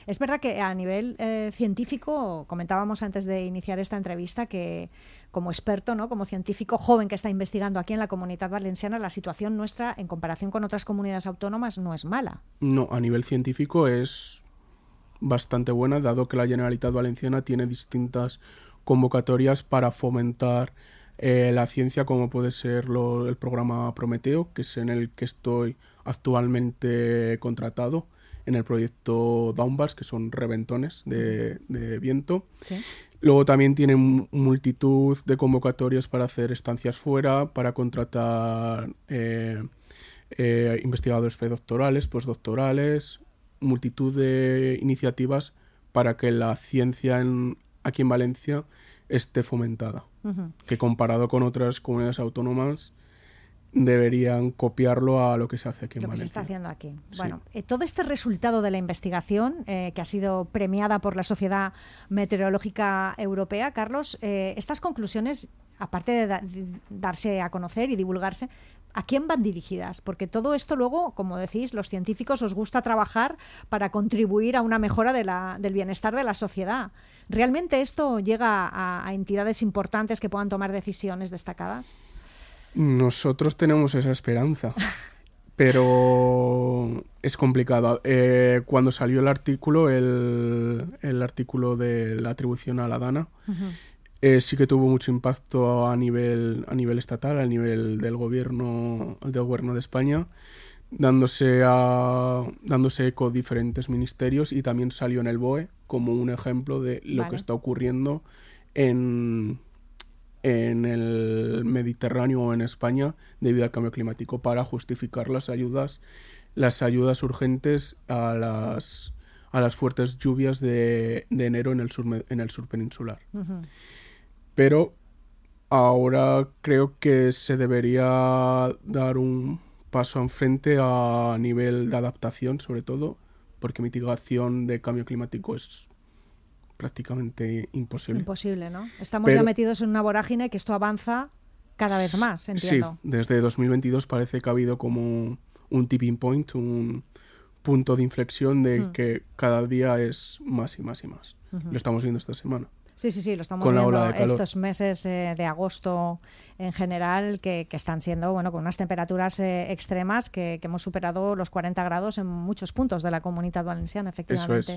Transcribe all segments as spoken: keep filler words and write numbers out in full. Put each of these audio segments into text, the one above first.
Es verdad que a nivel eh, científico, comentábamos antes de iniciar esta entrevista que como experto, ¿no? Como científico joven que está investigando aquí en la Comunidad Valenciana, la situación nuestra en comparación con otras comunidades autónomas no es mala. No, a nivel científico es bastante buena, dado que la Generalitat Valenciana tiene distintas convocatorias para fomentar eh, la ciencia, como puede ser lo, el programa Prometeo, que es en el que estoy actualmente contratado, en el proyecto Downburst, que son reventones de, de viento. ¿Sí? Luego también tienen multitud de convocatorias para hacer estancias fuera, para contratar eh, eh, investigadores predoctorales, postdoctorales, multitud de iniciativas para que la ciencia en, aquí en Valencia esté fomentada. Uh-huh. Que comparado con otras comunidades autónomas deberían copiarlo a lo que se hace aquí en lo Valencia. Lo que se está haciendo aquí. Sí. Bueno, eh, todo este resultado de la investigación eh, que ha sido premiada por la Sociedad Meteorológica Europea, Carlos, eh, estas conclusiones, aparte de, da- de darse a conocer y divulgarse, ¿a quién van dirigidas? Porque todo esto luego, como decís, los científicos os gusta trabajar para contribuir a una mejora de la, del bienestar de la sociedad. ¿Realmente esto llega a, a entidades importantes que puedan tomar decisiones destacadas? Nosotros tenemos esa esperanza, pero es complicado. Eh, cuando salió el artículo, el, el artículo de la atribución a la DANA, uh-huh. eh, sí que tuvo mucho impacto a nivel, a nivel estatal, a nivel del gobierno, del gobierno de España, dándose, a, dándose eco diferentes ministerios, y también salió en el B O E como un ejemplo de lo vale. que está ocurriendo en... en el Mediterráneo o en España debido al cambio climático, para justificar las ayudas las ayudas urgentes a las a las fuertes lluvias de, de enero en el sur en el sur peninsular. Uh-huh. Pero ahora creo que se debería dar un paso enfrente a nivel de adaptación, sobre todo, porque mitigación de cambio climático es prácticamente imposible. Imposible, ¿no? Estamos Pero, ya metidos en una vorágine que esto avanza cada vez más, entiendo. Sí, desde dos mil veintidós parece que ha habido como un tipping point, un punto de inflexión de uh-huh. que cada día es más y más y más. Uh-huh. Lo estamos viendo esta semana. Sí, sí, sí, lo estamos con viendo estos meses eh, de agosto en general, que, que están siendo, bueno, con unas temperaturas eh, extremas que, que hemos superado los cuarenta grados en muchos puntos de la Comunidad Valenciana, efectivamente. Eso es.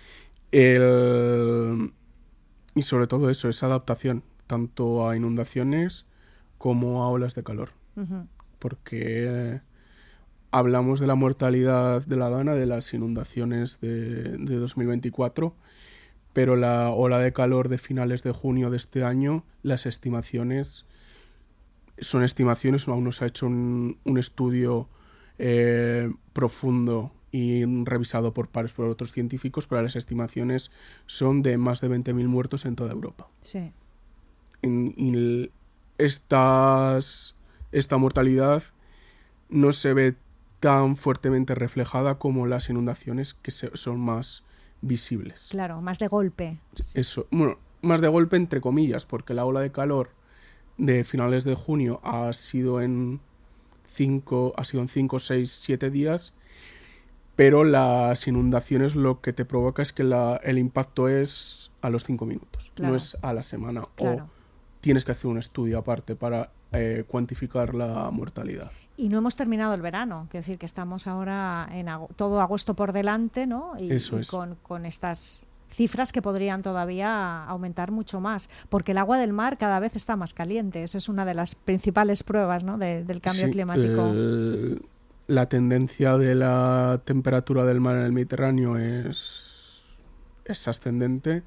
El... Y sobre todo eso, esa adaptación, tanto a inundaciones como a olas de calor. Uh-huh. Porque eh, hablamos de la mortalidad de la DANA, de las inundaciones de, de dos mil veinticuatro, pero la ola de calor de finales de junio de este año, las estimaciones son estimaciones, aún no se ha hecho un, un estudio eh, profundo y revisado por pares por otros científicos, pero las estimaciones son de más de veinte mil muertos en toda Europa. Sí. En, en estas, esta mortalidad no se ve tan fuertemente reflejada como las inundaciones, que se, son más visibles. Claro, más de golpe. Eso, bueno, más de golpe entre comillas, porque la ola de calor de finales de junio ha sido en cinco, ha sido en cinco, seis, siete días, pero las inundaciones lo que te provoca es que la, el impacto es a los cinco minutos, claro. No es a la semana. Claro. O tienes que hacer un estudio aparte para eh, cuantificar la mortalidad. Y no hemos terminado el verano, quiero decir que estamos ahora en ag- todo agosto por delante, ¿no? Y, Eso y es. con, con estas cifras que podrían todavía aumentar mucho más, porque el agua del mar cada vez está más caliente. Eso es una de las principales pruebas, ¿no? de, del cambio sí, climático. El, la tendencia de la temperatura del mar en el Mediterráneo es, es ascendente.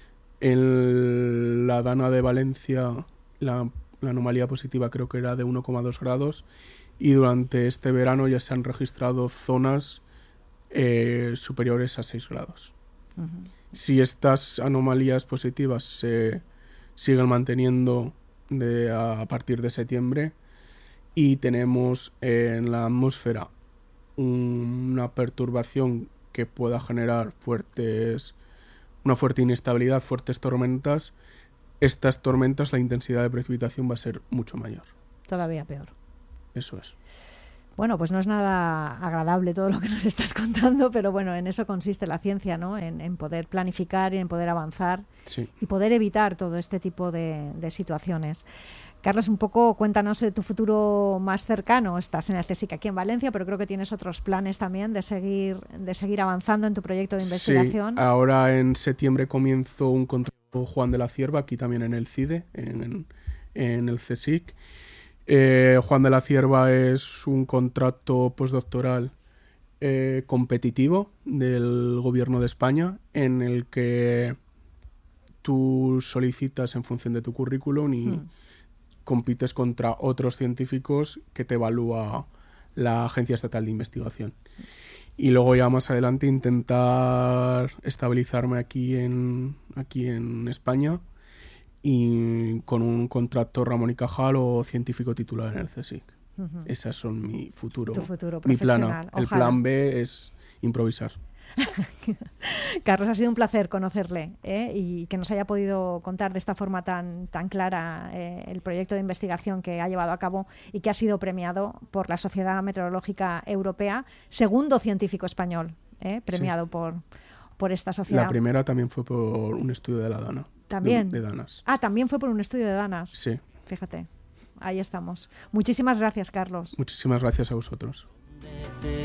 En la DANA de Valencia la, la anomalía positiva creo que era de uno coma dos grados, y durante este verano ya se han registrado zonas eh, superiores a seis grados. Uh-huh. Si estas anomalías positivas se siguen manteniendo de, a, a partir de septiembre, y tenemos eh, en la atmósfera un, una perturbación que pueda generar fuertes, una fuerte inestabilidad, fuertes tormentas, estas tormentas, la intensidad de precipitación va a ser mucho mayor. Todavía peor. Eso es. Bueno, pues no es nada agradable todo lo que nos estás contando, pero bueno, en eso consiste la ciencia, ¿no? En, en poder planificar y en poder avanzar Sí. y poder evitar todo este tipo de, de situaciones. Carlos, un poco cuéntanos de tu futuro más cercano. Estás en el CSIC aquí en Valencia, pero creo que tienes otros planes también de seguir, de seguir avanzando en tu proyecto de investigación. Sí, ahora en septiembre comienzo un contrato Juan de la Cierva, aquí también en el CIDE, en, en el CSIC. Eh, Juan de la Cierva es un contrato postdoctoral eh, competitivo del Gobierno de España, en el que tú solicitas en función de tu currículum y hmm. compites contra otros científicos que te evalúa la Agencia Estatal de Investigación. Y luego ya más adelante intentar estabilizarme aquí en, aquí en España y con un contrato Ramón y Cajal o científico titular en el CSIC. Uh-huh. Esas son mi futuro, tu futuro mi plan A. El plan B es improvisar. Carlos, ha sido un placer conocerle ¿eh? y que nos haya podido contar de esta forma tan, tan clara eh, el proyecto de investigación que ha llevado a cabo y que ha sido premiado por la Sociedad Meteorológica Europea, segundo científico español ¿eh? premiado sí. por, por esta sociedad. La primera también fue por un estudio de la Dana. ¿También? De, de Danas. Ah, también fue por un estudio de Danas. Sí. Fíjate, ahí estamos. Muchísimas gracias, Carlos. Muchísimas gracias a vosotros.